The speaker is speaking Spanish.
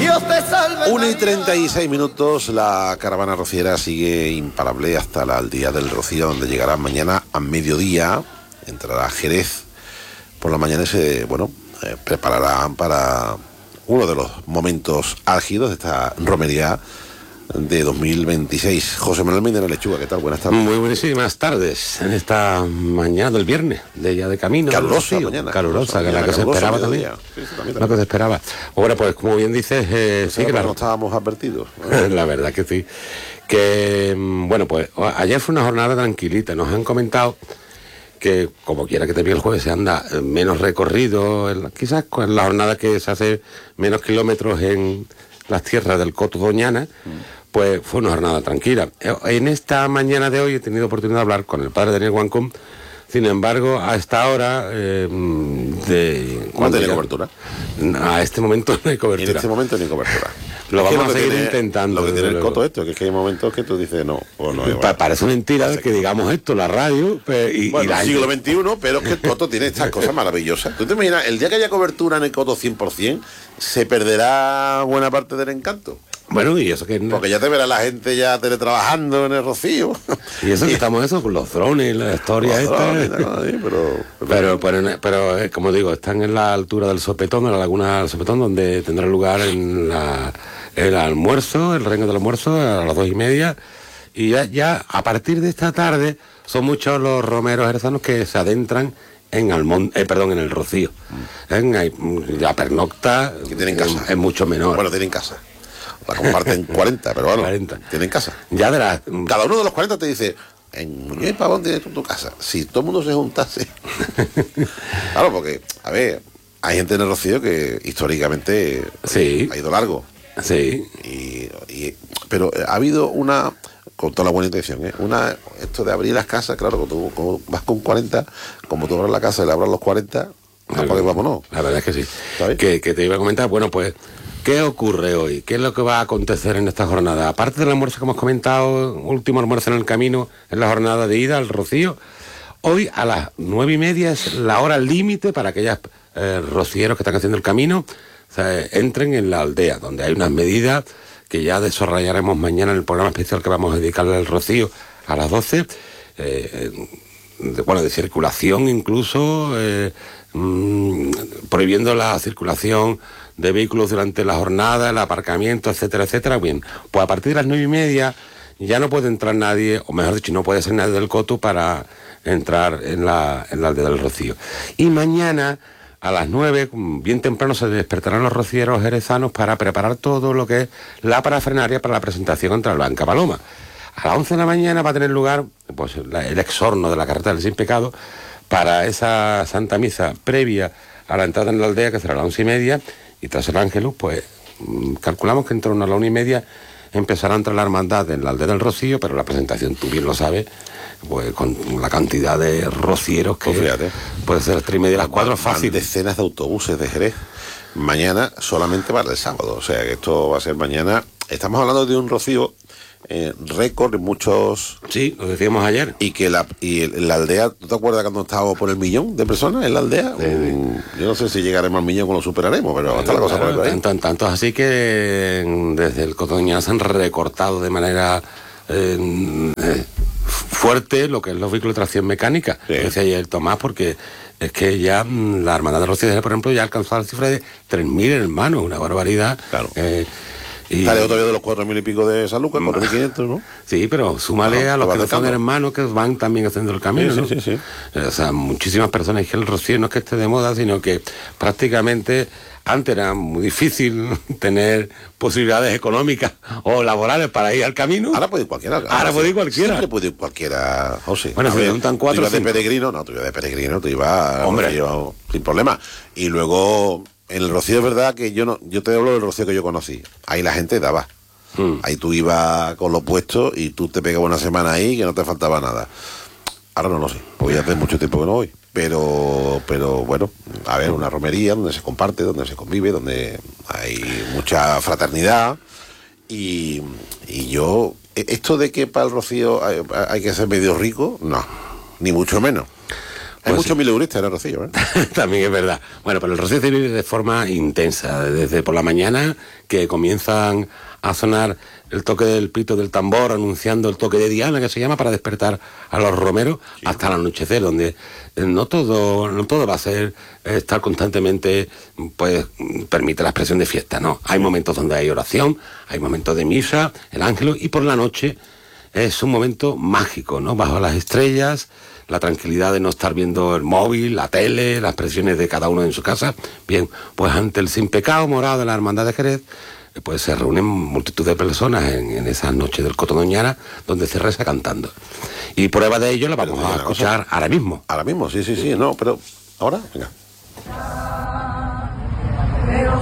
1:36, la caravana rociera sigue imparable hasta la aldea del Rocío, donde llegará mañana a mediodía, entrará a Jerez por la mañana y se, prepararán para uno de los momentos álgidos de esta romería de 2026. José Manuel Medina Lechuga, ¿qué tal? Buenas tardes. Muy buenísimas tardes en esta mañana del viernes, de ya de camino. Calurosa mañana. Calurosa, que la que se esperaba también. Sí, lo que se esperaba. Bueno, pues como bien dices, sí, claro. No estábamos advertidos. La verdad que sí. Que, bueno, pues ayer fue una jornada tranquilita. Nos han comentado que, como quiera que te el jueves, se anda menos recorrido, quizás con la jornada que se hace menos kilómetros en las tierras del Coto Doñana, pues fue una jornada tranquila. En esta mañana de hoy he tenido oportunidad de hablar con el padre Daniel Guancón. Sin embargo, a esta hora ¿No tiene cobertura? A este momento no hay cobertura. En este momento no hay cobertura. Lo vamos a seguir intentando. Lo que tiene el Coto esto, que es que hay momentos que tú dices no, o no. Parece mentira que digamos esto, la radio. Y la siglo XXI, pero es que el Coto tiene estas cosas maravillosas. ¿Tú te imaginas, el día que haya cobertura en el Coto 100%, se perderá buena parte del encanto? Bueno, y eso que... Porque ya te verá la gente ya teletrabajando en el Rocío. Y eso que estamos con los drones, la historia esta. Pero como digo, están en la altura del Sopetón, en la laguna del Sopetón, donde tendrá lugar el almuerzo, el reino del almuerzo, a las 2:30. Y ya a partir de esta tarde son muchos los romeros jerezanos que se adentran en el Rocío. Ya pernocta, que tienen casa. Es mucho menor. Bueno, tienen casa. La comparten 40, pero bueno, 40. Tienen casa. Cada uno de los 40 te dice, en Muñoz y Pavón tienes tu casa. Si todo el mundo se juntase. Claro, porque, a ver, hay gente en el Rocío que históricamente ha ido largo. Sí. Pero ha habido con toda la buena intención, esto de abrir las casas, claro, como vas con 40, como tú abres la casa y le abras los 40, vámonos. La verdad es que sí. Que te iba a comentar, bueno, pues, ¿qué ocurre hoy? ¿Qué es lo que va a acontecer en esta jornada? Aparte del almuerzo que hemos comentado, último almuerzo en el camino, en la jornada de ida al Rocío, hoy a las 9:30 es la hora límite para aquellos rocieros que están haciendo el camino, entren en la aldea, donde hay unas medidas que ya desarrollaremos mañana en el programa especial que vamos a dedicarle al Rocío a las 12, de circulación incluso, prohibiendo la circulación de vehículos durante la jornada, el aparcamiento, etcétera, etcétera. Bien, pues a partir de las 9:30 ya no puede entrar nadie, o mejor dicho, no puede ser nadie del Coto para entrar en la aldea del Rocío. Y mañana a las 9, bien temprano, se despertarán los rocieros jerezanos para preparar todo lo que es la parafernalia para la presentación ante la Blanca Paloma. A las 11 de la mañana va a tener lugar el exorno de la carretera del Sin Pecado para esa Santa Misa previa a la entrada en la aldea, que será a las 11:30, y tras el Ángelus, pues calculamos que en torno a las 1:30 empezará a entrar la hermandad en la aldea del Rocío, pero la presentación, tú bien lo sabes, pues con la cantidad de rocieros que puede ser 3:30 a las 4 fácil. Decenas de autobuses de Jerez mañana solamente para el sábado, o sea que esto va a ser mañana. Estamos hablando de un Rocío récord en muchos... Sí, lo decíamos ayer. Y que la aldea, ¿tú te acuerdas cuando estábamos por el millón de personas en la aldea? Yo no sé si llegaremos al millón o lo superaremos, pero está la cosa por ahí. Tanto así que desde el Cotoñana se han recortado de manera fuerte lo que es los vehículos de tracción mecánica. Sí. Decía ayer Tomás, porque es que ya la Hermandad de Rocío, por ejemplo, ya ha alcanzado la cifra de 3.000 hermanos, una barbaridad. Claro. Está todavía de los 4.000 y pico de San Lucas, 4.500, ¿no? Sí, pero súmale a los que no son hermanos que van también haciendo el camino, ¿no? Sí. O sea, muchísimas personas, y que el Rocío no es que esté de moda, sino que prácticamente antes era muy difícil tener posibilidades económicas o laborales para ir al camino. Ahora puede ir cualquiera. Siempre puede ir cualquiera, José. Bueno, si te juntan 4 tú ibas de peregrino, tú ibas sin problema. Y luego... En el Rocío es verdad que yo te hablo del Rocío que yo conocí. Ahí la gente daba. Ahí tú ibas con lo puesto y tú te pegabas una semana ahí que no te faltaba nada. Ahora no lo sé, porque ya hace mucho tiempo que no voy. Pero bueno, a ver, una romería donde se comparte, donde se convive, donde hay mucha fraternidad. Y yo, esto de que para el Rocío hay que ser medio rico, no, ni mucho menos. Hay muchos mileuristas en el Rocío, ¿eh? También es verdad. Bueno, pero el Rocío se vive de forma intensa, desde por la mañana, que comienzan a sonar el toque del pito del tambor, anunciando el toque de Diana, que se llama, para despertar a los romeros, sí, hasta el anochecer, donde no todo va a ser estar constantemente, pues, permite la expresión de fiesta, ¿no? Hay momentos donde hay oración, hay momentos de misa, el ángelo, y por la noche es un momento mágico, ¿no? Bajo las estrellas, la tranquilidad de no estar viendo el móvil, la tele, las presiones de cada uno en su casa. Bien, pues ante el sin pecado morado de la Hermandad de Jerez, pues se reúnen multitud de personas en esas noches del Coto Doñana, donde se reza cantando. Y prueba de ello la vamos a escuchar ahora mismo. Ahora mismo, sí, no, pero ahora, venga. Pero